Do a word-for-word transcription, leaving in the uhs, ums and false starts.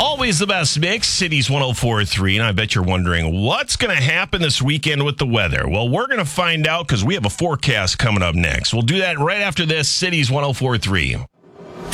Always the best mix, Cities one oh four point three, and I bet you're wondering what's going to happen this weekend with the weather. Well, we're going to find out because we have a forecast coming up next. We'll do that right after this, Cities one oh four point three.